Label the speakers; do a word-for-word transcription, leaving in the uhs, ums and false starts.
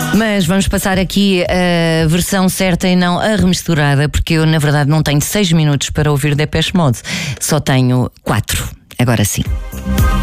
Speaker 1: Mas vamos passar aqui a versão certa e não a remisturada, porque eu, na verdade, não tenho seis minutos para ouvir Depeche Mode, só tenho quatro. Agora sim.